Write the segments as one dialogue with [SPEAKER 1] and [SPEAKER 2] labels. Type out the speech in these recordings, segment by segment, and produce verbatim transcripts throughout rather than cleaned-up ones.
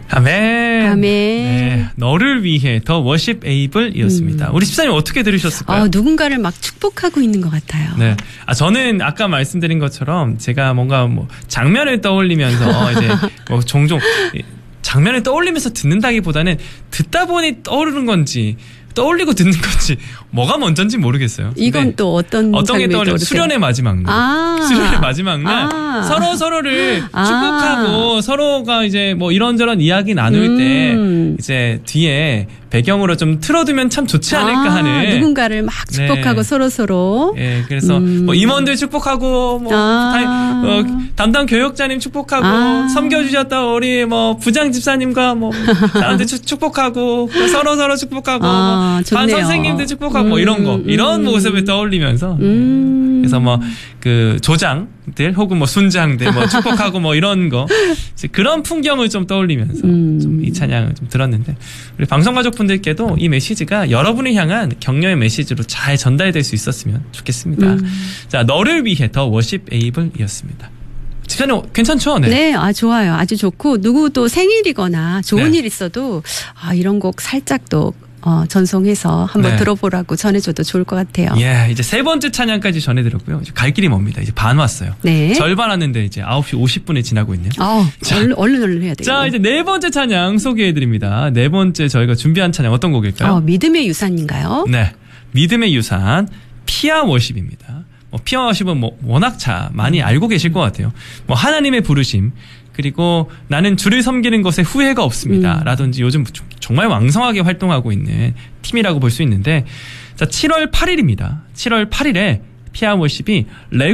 [SPEAKER 1] 아멘.
[SPEAKER 2] 아멘.
[SPEAKER 1] 네, 너를 위해 더 워십 에이블이었습니다. 음. 우리 집사님 어떻게 들으셨을까요?
[SPEAKER 2] 어, 누군가를 막 축복하고 있는 것 같아요.
[SPEAKER 1] 네, 아 저는 아까 말씀드린 것처럼 제가 뭔가 뭐 장면을 떠올리면서 이제 뭐 종종 장면을 떠올리면서 듣는다기보다는 듣다 보니 떠오르는 건지 떠올리고 듣는 건지 뭐가 먼저인지 모르겠어요.
[SPEAKER 2] 이건 또 어떤
[SPEAKER 1] 어떤 게 떠올려요? 수련의 마지막 날.
[SPEAKER 2] 아~
[SPEAKER 1] 수련의 마지막 날
[SPEAKER 2] 아~
[SPEAKER 1] 서로 서로를
[SPEAKER 2] 아~
[SPEAKER 1] 축복하고 서로가 이제 뭐 이런저런 이야기 나눌
[SPEAKER 2] 음~
[SPEAKER 1] 때 이제 뒤에 배경으로 좀 틀어두면 참 좋지 않을까
[SPEAKER 2] 아~
[SPEAKER 1] 하는
[SPEAKER 2] 누군가를 막 축복하고 네. 서로 서로.
[SPEAKER 1] 예, 그래서
[SPEAKER 2] 음~
[SPEAKER 1] 뭐 임원들 축복하고 뭐
[SPEAKER 2] 아~
[SPEAKER 1] 다, 어, 담당 교역자님 축복하고
[SPEAKER 2] 아~
[SPEAKER 1] 섬겨주셨다 우리 뭐 부장 집사님과 뭐 사람들 축복하고 서로 서로 축복하고
[SPEAKER 2] 아~
[SPEAKER 1] 뭐 반 선생님들 축복하고
[SPEAKER 2] 음~
[SPEAKER 1] 뭐 이런 거 이런
[SPEAKER 2] 음~
[SPEAKER 1] 모습을 떠올리면서
[SPEAKER 2] 음~
[SPEAKER 1] 그래서 뭐 그 조장들 혹은 뭐 순장들 뭐 축복하고 뭐 이런 거 그런 풍경을 좀 떠올리면서
[SPEAKER 2] 음~
[SPEAKER 1] 좀 이 찬양을 좀 들었는데 우리 방송 가족분들께도 이 메시지가 여러분을 향한 격려의 메시지로 잘 전달될 수 있었으면 좋겠습니다.
[SPEAKER 2] 음~
[SPEAKER 1] 자, 너를 위해 더 워십 에이블이었습니다. 집사님 괜찮죠? 네.
[SPEAKER 2] 네, 아 좋아요. 아주 좋고 누구도 생일이거나 좋은
[SPEAKER 1] 네.
[SPEAKER 2] 일 있어도 아 이런 곡 살짝 또 어, 전송해서 한번
[SPEAKER 1] 네.
[SPEAKER 2] 들어보라고 전해줘도 좋을 것 같아요.
[SPEAKER 1] 예, 이제 세 번째 찬양까지 전해드렸고요. 이제 갈 길이 멉니다. 이제 반 왔어요.
[SPEAKER 2] 네.
[SPEAKER 1] 절반 왔는데 이제 아홉 시 오십 분에 지나고 있네요.
[SPEAKER 2] 어,
[SPEAKER 1] 자,
[SPEAKER 2] 얼른, 얼른 얼른 해야 돼요.
[SPEAKER 1] 자, 이제 네 번째 찬양 소개해드립니다. 네 번째 저희가 준비한 찬양 어떤 곡일까요?
[SPEAKER 2] 어, 믿음의 유산인가요?
[SPEAKER 1] 네, 믿음의 유산 피아 워십입니다. 뭐 피아 워십은 뭐 워낙 자 많이 알고 계실 것 같아요. 뭐 하나님의 부르심. 그리고 나는 주를 섬기는 것에 후회가 없습니다. 음. 라든지 요즘 정말 왕성하게 활동하고 있는 팀이라고 볼 수 있는데 자, 칠월 팔일입니다. 칠월 팔일에 피아 워십이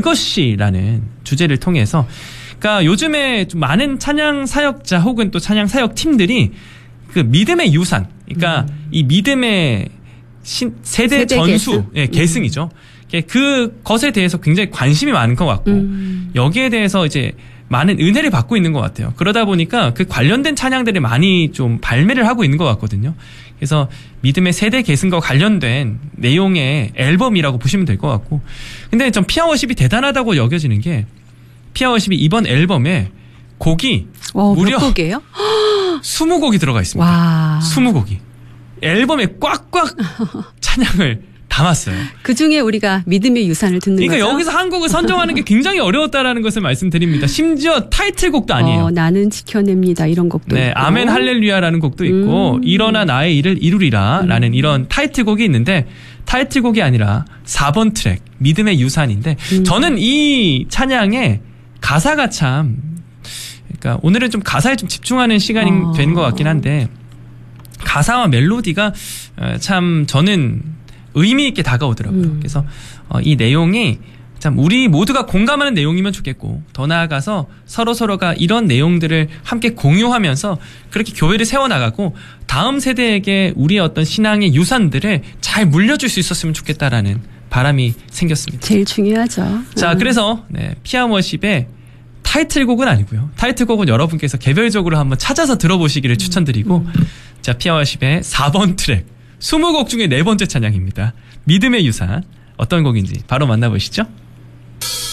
[SPEAKER 1] 레거시라는 주제를 통해서 그러니까 요즘에 좀 많은 찬양 사역자 혹은 또 찬양 사역 팀들이 그 믿음의 유산 그러니까 음. 이 믿음의 신, 세대, 세대 전수 계승? 예, 계승이죠. 음. 그 것에 대해서 굉장히 관심이 많은 것 같고 음. 여기에 대해서 이제 많은 은혜를 받고 있는 것 같아요. 그러다 보니까 그 관련된 찬양들을 많이 좀 발매를 하고 있는 것 같거든요. 그래서 믿음의 세대 계승과 관련된 내용의 앨범이라고 보시면 될 것 같고 근데 좀 피아 워십이 대단하다고 여겨지는 게 피아 워십이 이번 앨범에 곡이
[SPEAKER 2] 와,
[SPEAKER 1] 무려
[SPEAKER 2] 몇 곡이에요?
[SPEAKER 1] 이십 곡이 들어가 있습니다.
[SPEAKER 2] 와.
[SPEAKER 1] 이십 곡이. 앨범에 꽉꽉 찬양을 담았어요.
[SPEAKER 2] 그 중에 우리가 믿음의 유산을 듣는
[SPEAKER 1] 그러니까
[SPEAKER 2] 거죠.
[SPEAKER 1] 여기서 한 곡을 선정하는 게 굉장히 어려웠다라는 것을 말씀드립니다. 심지어 타이틀곡도 아니에요.
[SPEAKER 2] 어, 나는 지켜냅니다. 이런 곡도
[SPEAKER 1] 네,
[SPEAKER 2] 있고.
[SPEAKER 1] 아멘 할렐루야라는 곡도 있고
[SPEAKER 2] 음.
[SPEAKER 1] 일어나 나의 일을 이루리라라는
[SPEAKER 2] 음.
[SPEAKER 1] 이런 타이틀곡이 있는데 타이틀곡이 아니라 사 번 트랙 믿음의 유산인데 음. 저는 이 찬양의 가사가 참 그러니까 오늘은 좀 가사에 좀 집중하는 시간이
[SPEAKER 2] 어.
[SPEAKER 1] 되는 것 같긴 한데 가사와 멜로디가 참 저는 의미 있게 다가오더라고요.
[SPEAKER 2] 음.
[SPEAKER 1] 그래서 어, 이 내용이 참 우리 모두가 공감하는 내용이면 좋겠고 더 나아가서 서로 서로가 이런 내용들을 함께 공유하면서 그렇게 교회를 세워나가고 다음 세대에게 우리의 어떤 신앙의 유산들을 잘 물려줄 수 있었으면 좋겠다라는 바람이 생겼습니다.
[SPEAKER 2] 제일 중요하죠.
[SPEAKER 1] 자,
[SPEAKER 2] 음.
[SPEAKER 1] 그래서 네, 피아 워십의 타이틀곡은 아니고요. 타이틀곡은 여러분께서 개별적으로 한번 찾아서 들어보시기를 추천드리고
[SPEAKER 2] 음.
[SPEAKER 1] 자, 피아 워십의 사 번 트랙 이십 곡 중에 네 번째 찬양입니다. 믿음의 유산 어떤 곡인지 바로 만나보시죠.